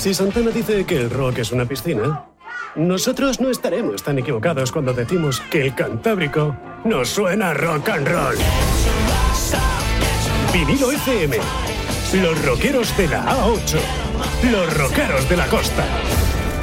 Si Santana dice que el rock es una piscina, nosotros no estaremos tan equivocados cuando decimos que el Cantábrico nos suena a rock and roll. Vinilo FM. Los rockeros de la A8. Los rockeros de la costa.